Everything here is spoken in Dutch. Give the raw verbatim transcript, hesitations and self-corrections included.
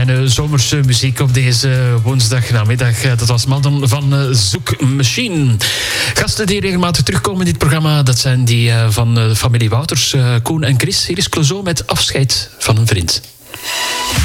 fijne zomerse muziek op deze woensdagnamiddag. Dat was Madden van Zoek Machine. Gasten die regelmatig terugkomen in dit programma, dat zijn die van de familie Wouters, Koen en Chris. Hier is Clouseau met Afscheid van een vriend.